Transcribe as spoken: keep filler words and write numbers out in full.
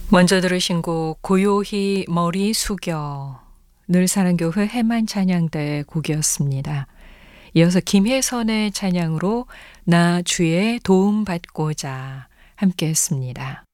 먼저 들으신 곡 고요히 머리 숙여 늘사랑교회 해만 찬양대 곡이었습니다. 이어서 김혜선의 찬양으로 나 주의 도움 받고자 함께 했습니다.